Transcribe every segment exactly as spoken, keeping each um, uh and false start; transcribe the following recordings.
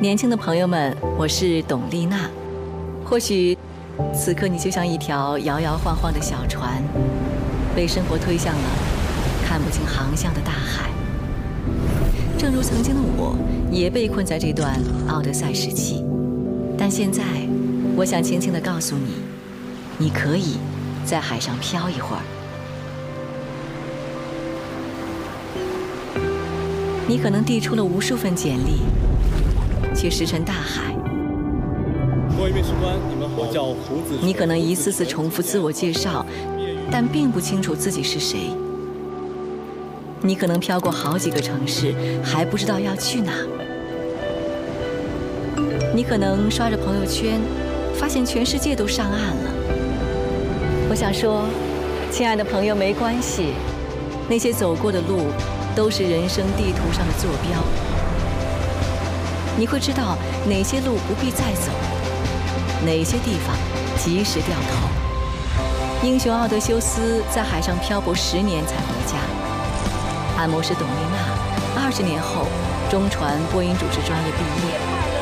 年轻的朋友们，我是董丽娜。或许此刻你就像一条摇摇晃晃的小船，被生活推向了看不清航向的大海。正如曾经的我也被困在这段奥德赛时期，但现在我想轻轻地告诉你，你可以在海上漂一会儿。你可能递出了无数份简历，却石沉大海。 各位面试官，你们好，我叫胡子。 你可能一次次重复自我介绍，但并不清楚自己是谁。你可能飘过好几个城市，还不知道要去哪。你可能刷着朋友圈，发现全世界都上岸了。我想说，亲爱的朋友，没关系，那些走过的路都是人生地图上的坐标。你会知道哪些路不必再走，哪些地方及时掉头。英雄奥德修斯在海上漂泊十年才回家，按摩师董丽娜二十年后中传播音主持专业毕业。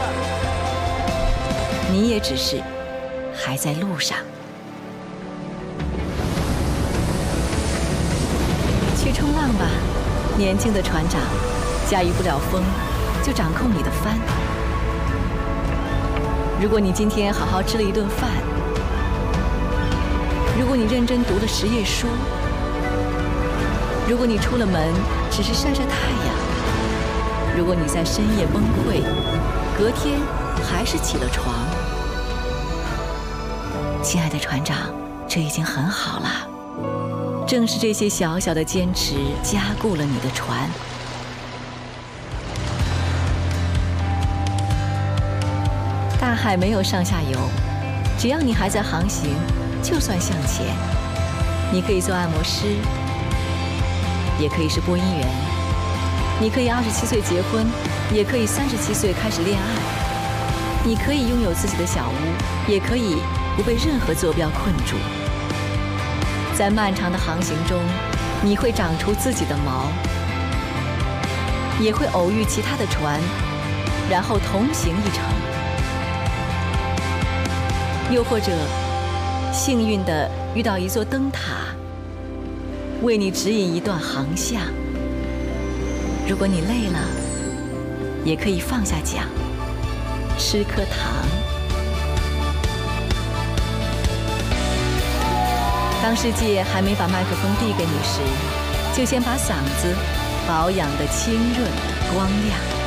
你也只是还在路上。去冲浪吧，年轻的船长，驾驭不了风，就掌控你的帆。如果你今天好好吃了一顿饭，如果你认真读了十页书，如果你出了门只是晒晒太阳，如果你在深夜崩溃，隔天还是起了床，亲爱的船长，这已经很好了。正是这些小小的坚持加固了你的船。大海没有上下游，只要你还在航行，就算向前。你可以做按摩师，也可以是播音员，你可以二十七岁结婚，也可以三十七岁开始恋爱。你可以拥有自己的小屋，也可以不被任何坐标困住。在漫长的航行中，你会长出自己的毛，也会偶遇其他的船，然后同行一程。又或者幸运地遇到一座灯塔，为你指引一段航向。如果你累了，也可以放下桨，吃颗糖。当世界还没把麦克风递给你时，就先把嗓子保养得清润光亮。